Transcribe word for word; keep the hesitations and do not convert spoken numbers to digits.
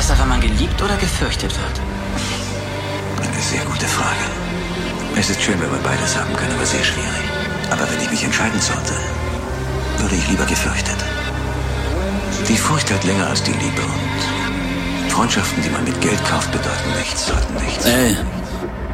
besser, wenn man geliebt oder gefürchtet wird? Eine sehr gute Frage. Es ist schön, wenn man beides haben kann, aber sehr schwierig. Aber wenn ich mich entscheiden sollte, würde ich lieber gefürchtet. Die Furcht hält länger als die Liebe und Freundschaften, die man mit Geld kauft, bedeuten nichts, sollten nichts. Ey,